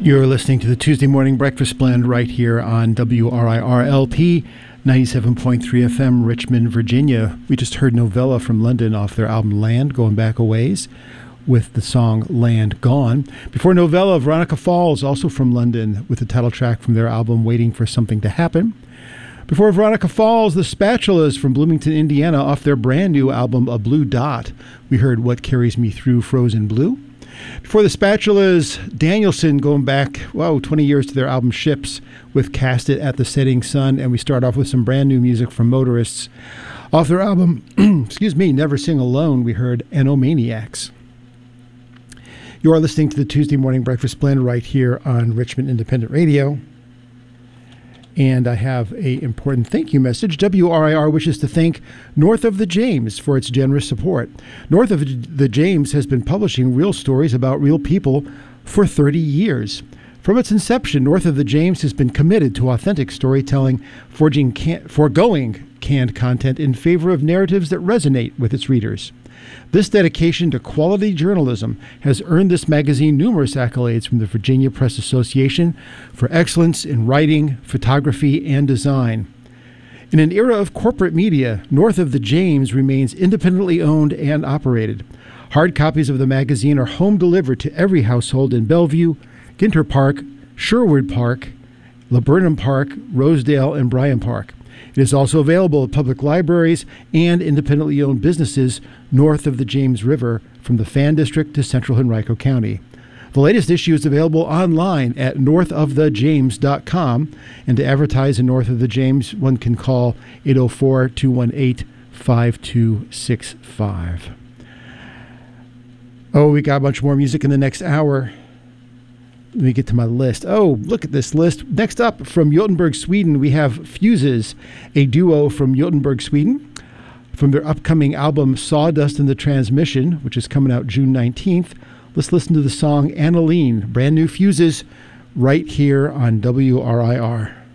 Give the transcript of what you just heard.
You're listening to the Tuesday Morning Breakfast Blend right here on WRIR-LP 97.3 FM, Richmond, Virginia. We just heard Novella from London off their album Land, going back a ways, with the song Land Gone. Before Novella, Veronica Falls, also from London, with the title track from their album Waiting for Something to Happen. Before Veronica Falls, the Spatulas from Bloomington, Indiana, off their brand new album A Blue Dot. We heard What Carries Me Through Frozen Blue. Before the Spatulas, Danielson, going back, 20 years to their album Ships with Cast It at the Setting Sun. And we start off with some brand new music from Motorists. Off their album, Never Sing Alone, we heard Anomaniacs. You are listening to the Tuesday Morning Breakfast Blend right here on Richmond Independent Radio. And I have an important thank you message. WRIR wishes to thank North of the James for its generous support. North of the James has been publishing real stories about real people for 30 years. From its inception, North of the James has been committed to authentic storytelling, foregoing canned content in favor of narratives that resonate with its readers. This dedication to quality journalism has earned this magazine numerous accolades from the Virginia Press Association for excellence in writing, photography, and design. In an era of corporate media, North of the James remains independently owned and operated. Hard copies of the magazine are home delivered to every household in Bellevue, Ginter Park, Sherwood Park, Laburnum Park, Rosedale, and Bryan Park. It is also available at public libraries and independently owned businesses north of the James River from the Fan District to central Henrico County. The latest issue is available online at northofthejames.com, and to advertise in North of the James, one can call 804-218-5265. Oh, we got a bunch more music in the next hour. Let me get to my list. Oh, look at this list. Next up, from Gothenburg, Sweden, we have Fuses, a duo from Gothenburg, Sweden, from their upcoming album Sawdust and the Transmission, which is coming out June 19th. Let's listen to the song Annaline, brand new Fuses, right here on WRIR.